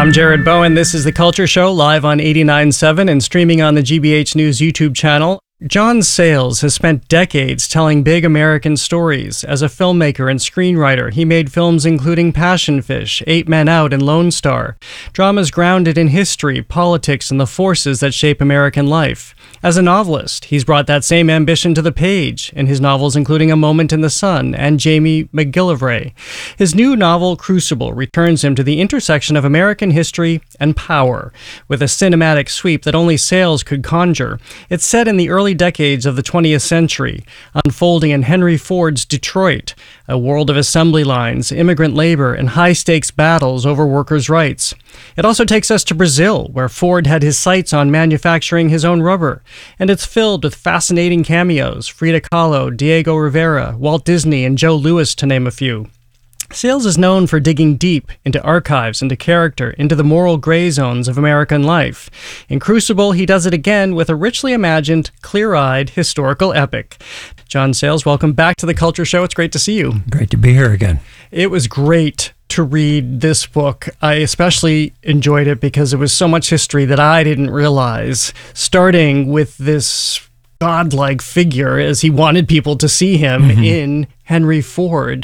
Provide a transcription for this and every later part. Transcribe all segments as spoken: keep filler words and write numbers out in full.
I'm Jared Bowen. This is The Culture Show, live on eighty-nine point seven and streaming on the G B H News YouTube channel. John Sayles has spent decades telling big American stories. As a filmmaker and screenwriter, he made films including Passion Fish, Eight Men Out, and Lone Star. Dramas grounded in history, politics, and the forces that shape American life. As a novelist, he's brought that same ambition to the page in his novels including A Moment in the Sun and Jamie McGillivray. His new novel, Crucible, returns him to the intersection of American history and power, with a cinematic sweep that only Sayles could conjure. It's set in the early decades of the twentieth century, unfolding in Henry Ford's Detroit, a world of assembly lines, immigrant labor, and high-stakes battles over workers' rights. It also takes us to Brazil, where Ford had his sights on manufacturing his own rubber, and it's filled with fascinating cameos: Frida Kahlo, Diego Rivera, Walt Disney, and Joe Louis, to name a few. Sayles is known for digging deep into archives, into character, into the moral gray zones of American life. In Crucible, he does it again with a richly imagined, clear-eyed historical epic. John Sayles, welcome back to The Culture Show. It's great to see you. Great to be here again. It was great to read this book. I especially enjoyed it because it was so much history that I didn't realize, starting with this godlike figure, as he wanted people to see him, mm-hmm. in Henry Ford.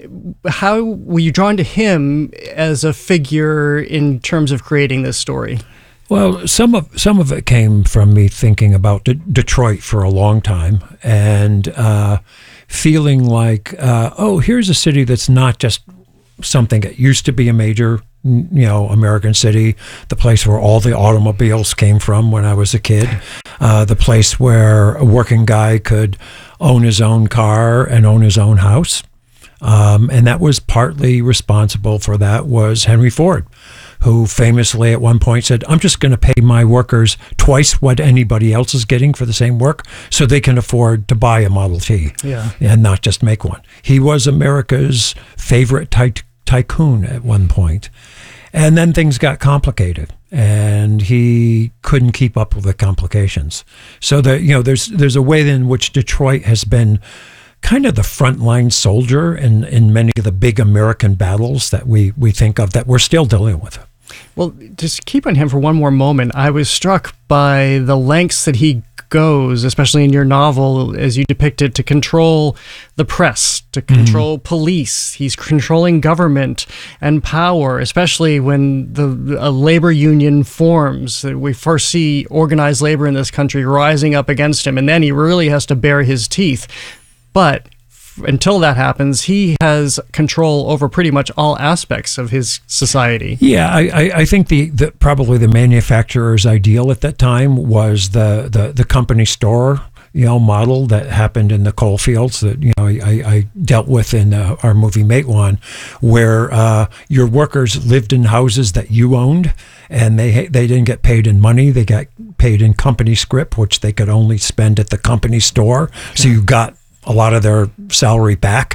How were you drawn to him as a figure in terms of creating this story? Well, some of some of it came from me thinking about De- Detroit for a long time, and uh, feeling like, uh, oh, here's a city that's not just something that used to be a major, you know, American city, the place where all the automobiles came from when I was a kid, uh, the place where a working guy could own his own car and own his own house. Um, and that was partly responsible for that was Henry Ford, who famously at one point said, I'm just going to pay my workers twice what anybody else is getting for the same work so they can afford to buy a Model T, yeah. and not just make one. He was America's favorite ty- tycoon at one point. And then things got complicated, and he couldn't keep up with the complications. So that, you know, there's there's a way in which Detroit has been kind of the frontline soldier in, in many of the big American battles that we, we think of that we're still dealing with. Well, just keep on him for one more moment. I was struck by the lengths that he goes, especially in your novel, as you depict it, to control the press, to control mm-hmm. police. He's controlling government and power, especially when the a labor union forms. We first see organized labor in this country rising up against him, and then he really has to bare his teeth. But until that happens, he has control over pretty much all aspects of his society. Yeah, I, I, I think the, the probably the manufacturer's ideal at that time was the, the, the company store, you know, model that happened in the coal fields that, you know, I, I dealt with in uh, our movie Matewan, where uh, your workers lived in houses that you owned, and they they didn't get paid in money. They got paid in company scrip, which they could only spend at the company store. So you got a lot of their salary back.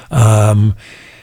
Um,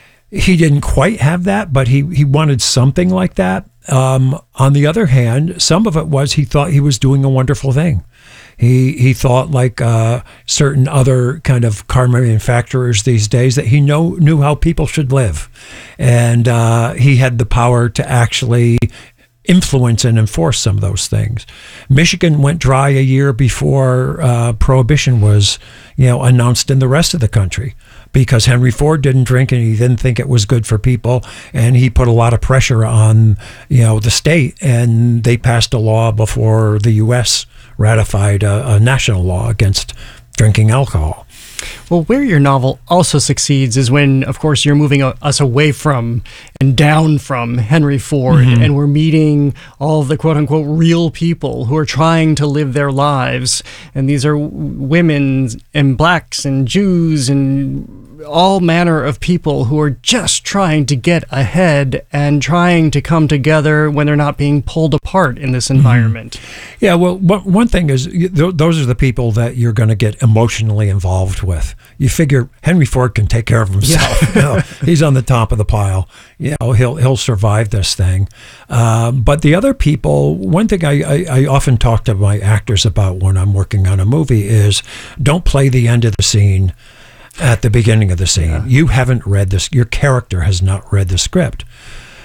he didn't quite have that, but he, he wanted something like that. Um, on the other hand, some of it was he thought he was doing a wonderful thing. He he thought, like uh, certain other kind of car manufacturers these days, that he know, knew how people should live. And uh, he had the power to actually influence and enforce some of those things. Michigan went dry a year before uh, Prohibition was, you know, announced in the rest of the country, because Henry Ford didn't drink and he didn't think it was good for people, and he put a lot of pressure on, you know, the state, and they passed a law before the U S ratified a, a national law against drinking alcohol. Well, where your novel also succeeds is when, of course, you're moving us away from and down from Henry Ford, mm-hmm. and we're meeting all of the quote-unquote real people who are trying to live their lives. And these are women and blacks and Jews and all manner of people who are just trying to get ahead and trying to come together when they're not being pulled apart in this environment. Mm-hmm. Yeah, well, one thing is, those are the people that you're going to get emotionally involved with. You figure Henry Ford can take care of himself. Yeah. You know, he's on the top of the pile. You know, he'll he'll survive this thing. Uh, but the other people, one thing I, I, I often talk to my actors about when I'm working on a movie is, don't play the end of the scene at the beginning of the scene. Yeah. You haven't read this. Your character has not read the script.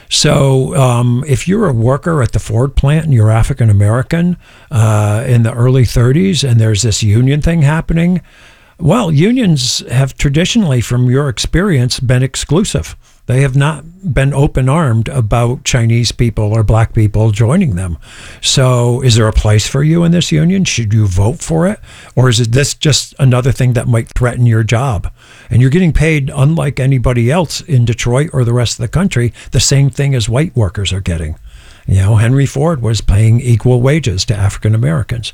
So um, if you're a worker at the Ford plant and you're African American uh, in the early thirties and there's this union thing happening, well, unions have traditionally, from your experience, been exclusive. They have not been open-armed about Chinese people or black people joining them. So is there a place for you in this union? Should you vote for it? Or is it this just another thing that might threaten your job? And you're getting paid, unlike anybody else in Detroit or the rest of the country, the same thing as white workers are getting. You know, Henry Ford was paying equal wages to African Americans.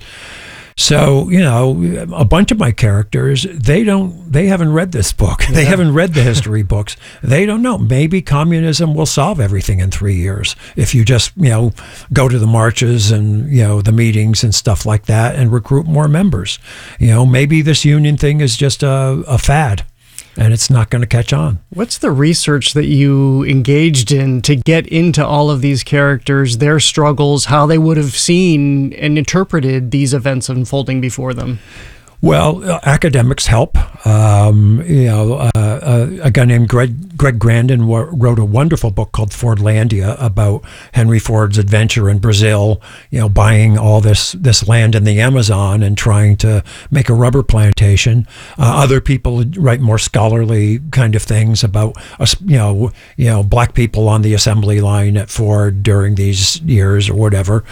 So, you know, a bunch of my characters, they don't, they haven't read this book. They yeah. haven't read the history books. They don't know. Maybe communism will solve everything in three years if you just, you know, go to the marches and, you know, the meetings and stuff like that and recruit more members. You know, maybe this union thing is just a, a fad. And it's not going to catch on. What's the research that you engaged in to get into all of these characters, their struggles, how they would have seen and interpreted these events unfolding before them? Well, uh, academics help. Um, you know, uh, uh, a guy named Greg, Greg Grandin w- wrote a wonderful book called Fordlandia about Henry Ford's adventure in Brazil, you know, buying all this, this land in the Amazon and trying to make a rubber plantation. Uh, other people write more scholarly kind of things about, uh, you know, you know, black people on the assembly line at Ford during these years or whatever.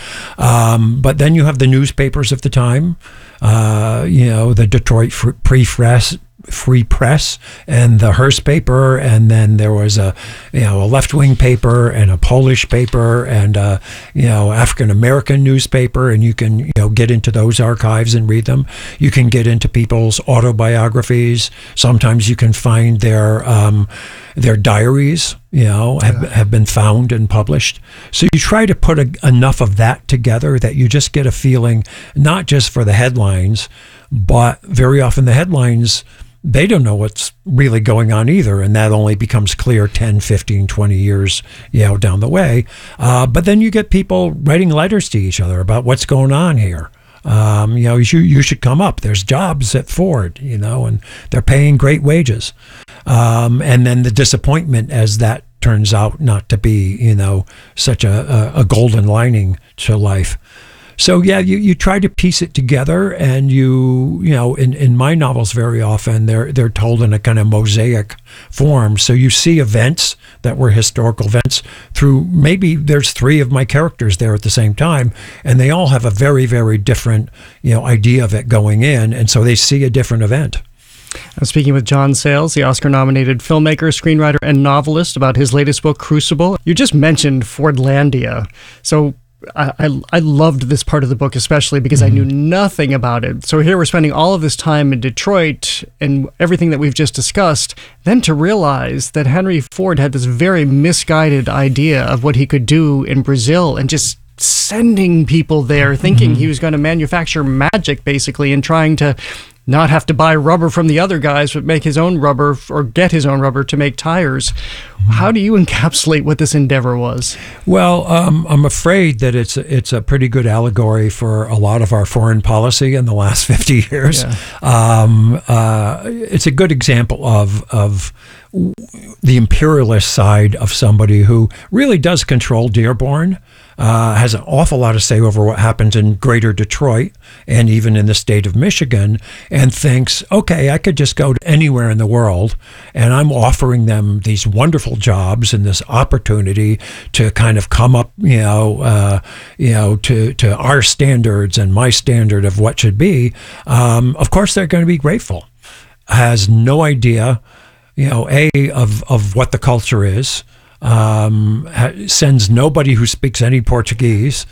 Um, but then you have the newspapers of the time. Uh, you know, the Detroit Free Press, Free Press, and the Hearst paper, and then there was a, you know, a left-wing paper and a Polish paper and a, you know, African-American newspaper, and you can, you know, get into those archives and read them. You can get into people's autobiographies. Sometimes you can find their um, their diaries, you know, have, have been found and published. So you try to put a, enough of that together that you just get a feeling, not just for the headlines, but very often the headlines, they don't know what's really going on either. And that only becomes clear ten, fifteen, twenty years, you know, down the way. Uh, but then you get people writing letters to each other about what's going on here. Um, you know, you, you should come up. There's jobs at Ford, you know, and they're paying great wages. Um, and then the disappointment as that turns out not to be, you know, such a, a, a golden lining to life. So, yeah, you, you try to piece it together, and you, you know, in, in my novels very often, they're they're told in a kind of mosaic form. So you see events that were historical events through, maybe there's three of my characters there at the same time, and they all have a very, very different, you know, idea of it going in, and so they see a different event. I'm speaking with John Sayles, the Oscar-nominated filmmaker, screenwriter, and novelist, about his latest book, Crucible. You just mentioned Fordlandia. So I, I, I loved this part of the book, especially because mm-hmm. I knew nothing about it. So here we're spending all of this time in Detroit and everything that we've just discussed, then to realize that Henry Ford had this very misguided idea of what he could do in Brazil and just sending people there thinking mm-hmm. he was going to manufacture magic, basically, and trying to not have to buy rubber from the other guys, but make his own rubber or get his own rubber to make tires. Mm-hmm. How do you encapsulate what this endeavor was? Well, um, I'm afraid that it's it's a pretty good allegory for a lot of our foreign policy in the last fifty years. Yeah. Um, uh, it's a good example of of the imperialist side of somebody who really does control Dearborn. Uh, has an awful lot to say over what happens in greater Detroit and even in the state of Michigan, and thinks, okay, I could just go to anywhere in the world, and I'm offering them these wonderful jobs and this opportunity to kind of come up, you know, uh, you know, to, to our standards and my standard of what should be. Um, of course, they're going to be grateful. Has no idea, you know, A, of, of what the culture is. Um, ha- sends nobody who speaks any Portuguese,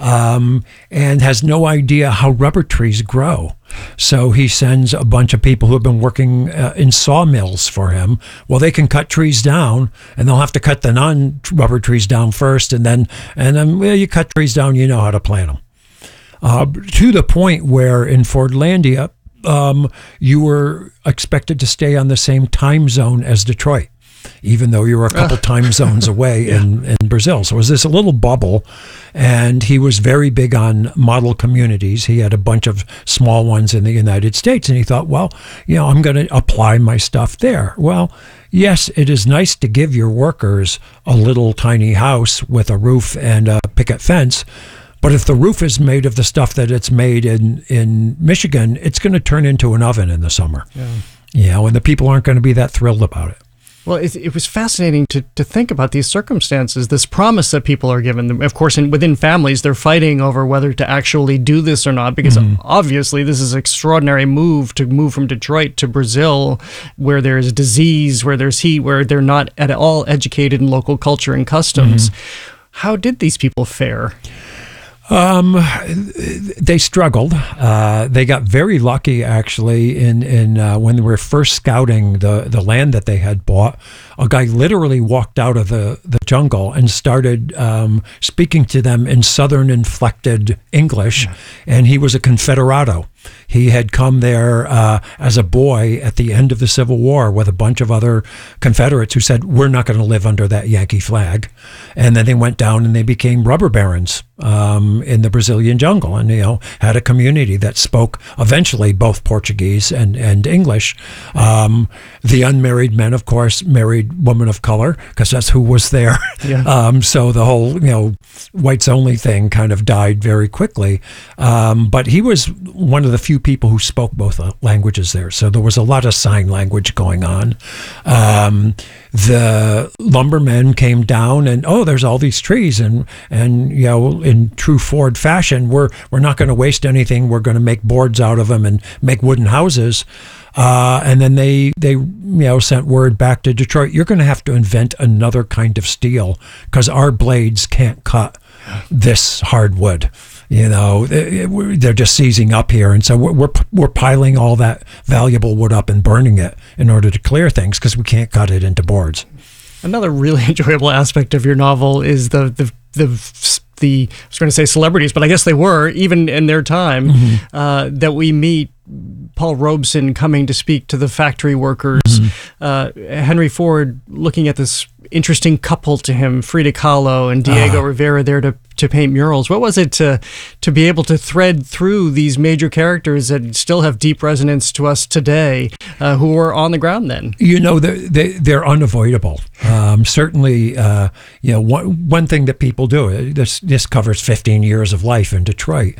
um, and has no idea how rubber trees grow. So he sends a bunch of people who have been working uh, in sawmills for him. Well, they can cut trees down, and they'll have to cut the non-rubber trees down first, and then, and then, well, you cut trees down, you know how to plant them. Uh, to the point where in Fordlandia, um, you were expected to stay on the same time zone as Detroit, even though you were a couple uh, time zones away yeah. in, in Brazil. So it was this little bubble, and he was very big on model communities. He had a bunch of small ones in the United States, and he thought, well, you know, I'm going to apply my stuff there. Well, yes, it is nice to give your workers a little tiny house with a roof and a picket fence. But if the roof is made of the stuff that it's made in, in Michigan, it's going to turn into an oven in the summer. Yeah. You know, and the people aren't going to be that thrilled about it. Well, it, it was fascinating to, to think about these circumstances, this promise that people are given. Of course, in, within families, they're fighting over whether to actually do this or not, because mm-hmm. obviously this is an extraordinary move to move from Detroit to Brazil, where there's disease, where there's heat, where they're not at all educated in local culture and customs. Mm-hmm. How did these people fare? Um, they struggled. Uh, they got very lucky, actually, in in uh, when they were first scouting the, the land that they had bought. A guy literally walked out of the, the jungle and started um, speaking to them in Southern inflected English, yeah. and he was a Confederado. He had come there uh, as a boy at the end of the Civil War with a bunch of other Confederates who said, we're not going to live under that Yankee flag. And then they went down and they became rubber barons um, in the Brazilian jungle, and, you know, had a community that spoke eventually both Portuguese and, and English. Um, the unmarried men, of course, married women of color because that's who was there. Yeah. Um, so the whole, you know, whites only thing kind of died very quickly. Um, but he was one of the few people who spoke both languages there. So there was a lot of sign language going on. Um, the lumbermen came down and, oh, there's all these trees. And, and you know, in true Ford fashion, we're, we're not going to waste anything. We're going to make boards out of them and make wooden houses. Uh, and then they, they, you know, sent word back to Detroit, you're going to have to invent another kind of steel because our blades can't cut this hardwood. You know, they're just seizing up here. And so we're, we're piling all that valuable wood up and burning it in order to clear things because we can't cut it into boards. Another really enjoyable aspect of your novel is the, the, the, the I was going to say celebrities, but I guess they were, even in their time, mm-hmm. uh, that we meet Paul Robeson coming to speak to the factory workers, mm-hmm. uh, Henry Ford looking at this interesting couple to him, Frida Kahlo and Diego uh, Rivera there to, to paint murals. What was it to to be able to thread through these major characters that still have deep resonance to us today, uh, who were on the ground then? You know, they're, they, they're unavoidable. Um, certainly, uh, you know, one, one thing that people do, this, this covers fifteen years of life in Detroit.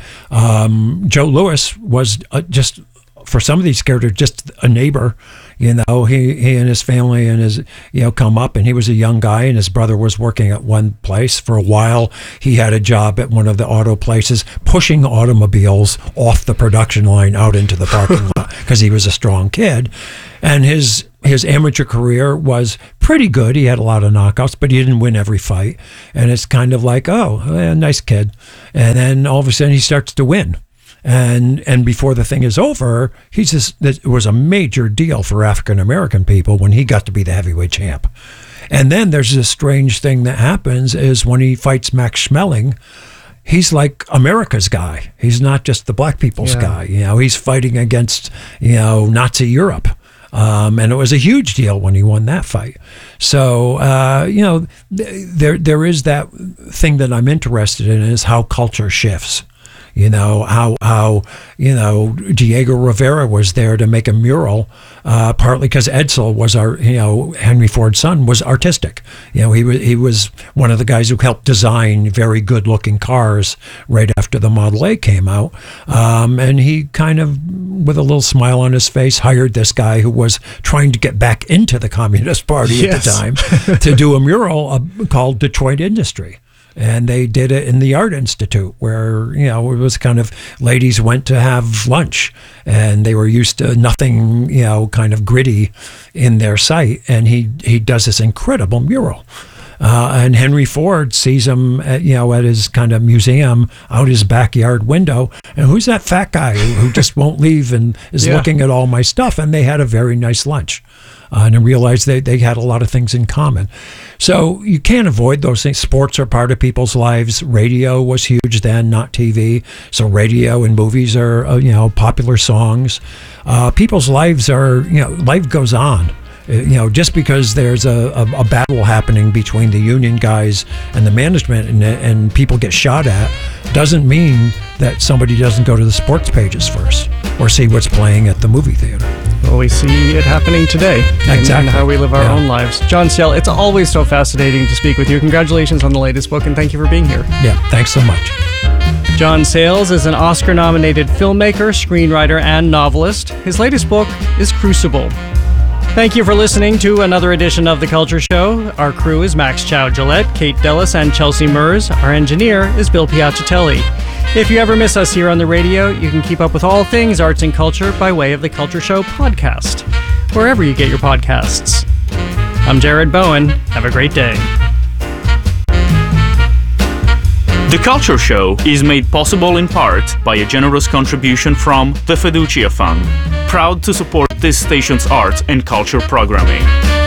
Um, Joe Louis was uh, just, for some of these characters, just a neighbor. You know, he, he and his family and his, you know, come up, and he was a young guy, and his brother was working at one place. For a while, he had a job at one of the auto places, pushing automobiles off the production line out into the parking lot because he was a strong kid. And his his amateur career was pretty good. He had a lot of knockouts, but he didn't win every fight. And it's kind of like, oh, eh, nice kid. And then all of a sudden he starts to win. And and before the thing is over, he says that it was a major deal for African American people when he got to be the heavyweight champ. And then there's this strange thing that happens is when he fights Max Schmeling, he's like America's guy. He's not just the black people's yeah. guy. You know, he's fighting against, you know, Nazi Europe. Um, and it was a huge deal when he won that fight. So, uh, you know, there there is that thing that I'm interested in is how culture shifts. You know, how, how you know, Diego Rivera was there to make a mural, uh, partly because Edsel was our, you know, Henry Ford's son was artistic. You know, he was, he was one of the guys who helped design very good-looking cars right after the Model A came out. Um, and he kind of, with a little smile on his face, hired this guy who was trying to get back into the Communist Party yes. at the time to do a mural uh, called Detroit Industry. And they did it in the Art Institute where, you know, it was kind of ladies went to have lunch and they were used to nothing, you know, kind of gritty in their sight. And he, he does this incredible mural. Uh, and Henry Ford sees him, at, you know, at his kind of museum out his backyard window. And who's that fat guy who, who just won't leave and is yeah. looking at all my stuff? And they had a very nice lunch. Uh, and I realized they, they had a lot of things in common. So you can't avoid those things. Sports are part of people's lives. Radio was huge then, not T V. So radio and movies are, uh, you know, popular songs. Uh, people's lives are, you know, life goes on. You know, just because there's a, a, a battle happening between the union guys and the management and, and people get shot at doesn't mean that somebody doesn't go to the sports pages first or see what's playing at the movie theater. Well, well, we see it happening today. Exactly. And how we live our Yeah. own lives. John Sayles, it's always so fascinating to speak with you. Congratulations on the latest book, and thank you for being here. Yeah, thanks so much. John Sayles is an Oscar-nominated filmmaker, screenwriter, and novelist. His latest book is Crucible. Thank you for listening to another edition of The Culture Show. Our crew is Max Chow-Gillette, Kate Dellis, and Chelsea Mers. Our engineer is Bill Piacitelli. If you ever miss us here on the radio, you can keep up with all things arts and culture by way of The Culture Show podcast, wherever you get your podcasts. I'm Jared Bowen. Have a great day. The Culture Show is made possible in part by a generous contribution from the Fiducia Fund, proud to support this station's art and culture programming.